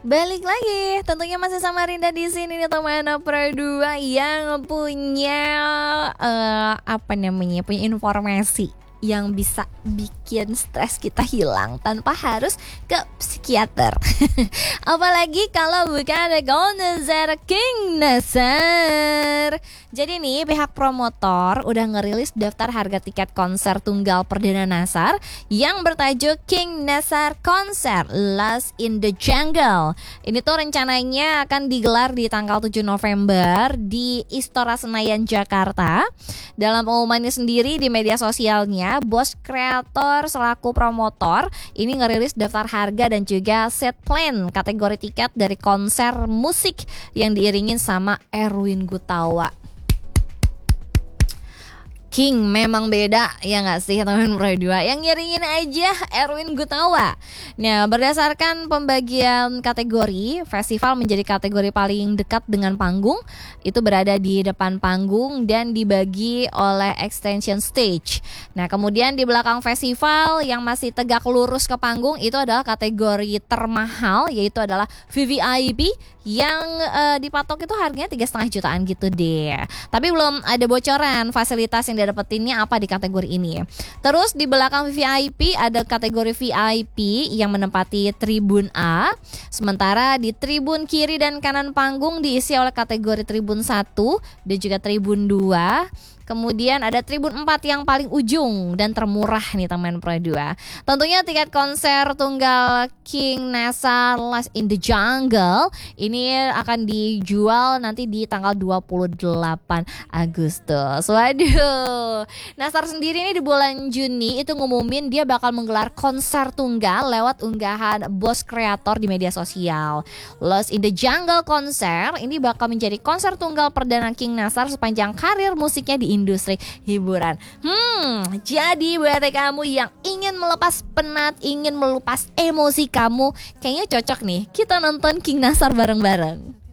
Balik lagi, tentunya masih sama Rinda di sini nih teman Pro 2 yang punya punya informasi yang bisa bikin stres kita hilang tanpa harus ke psikiater. Apalagi kalau bukan Golnazar King Nasar. Jadi nih pihak promotor udah ngerilis daftar harga tiket konser tunggal perdana Nasar yang bertajuk King Nasar Concert Lost in the Jungle. Ini tuh rencananya akan digelar di tanggal 7 November di Istora Senayan Jakarta. Dalam pengumumannya sendiri di media sosialnya, bos kreator selaku promotor ini ngerilis daftar harga dan juga set plan kategori tiket dari konser musik yang diiringin sama Erwin Gutawa. King memang beda ya gak sih teman Pro 2, yang ngiringin aja Erwin Gutawa. Nah, berdasarkan pembagian kategori, festival menjadi kategori paling dekat dengan panggung, itu berada di depan panggung dan dibagi oleh extension stage. Nah, kemudian di belakang festival yang masih tegak lurus ke panggung itu adalah kategori termahal, yaitu adalah VVIP yang dipatok itu harganya 3,5 jutaan gitu deh. Tapi belum ada bocoran fasilitas yang dapetinnya apa di kategori ini. Terus di belakang VIP ada kategori VIP yang menempati tribun A, sementara di tribun kiri dan kanan panggung diisi oleh kategori tribun 1 dan juga tribun 2. Kemudian ada tribun 4 yang paling ujung dan termurah nih teman Pro 2. Tentunya tiket konser tunggal King Nasar Lost in the Jungle ini akan dijual nanti di tanggal 28 Agustus. Waduh. Nasar sendiri ini di bulan Juni itu ngumumin dia bakal menggelar konser tunggal lewat unggahan bos kreator di media sosial. Lost in the Jungle konser ini bakal menjadi konser tunggal perdana King Nasar sepanjang karir musiknya di industri hiburan. Jadi buat kamu yang ingin melepas penat, ingin melepas emosi kamu, kayaknya cocok nih kita nonton King Nasar bareng-bareng.